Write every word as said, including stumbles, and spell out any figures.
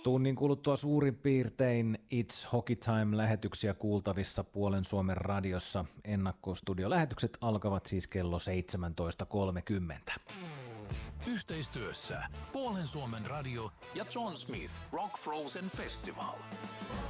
Tunnin kuluttua suurin piirtein It's Hockey Time-lähetyksiä kuultavissa Puolen Suomen radiossa. Ennakkostudiolähetykset alkavat siis kello seitsemäntoista kolmekymmentä. Yhteistyössä Puolen Suomen radio ja John Smith Rock Frozen Festival.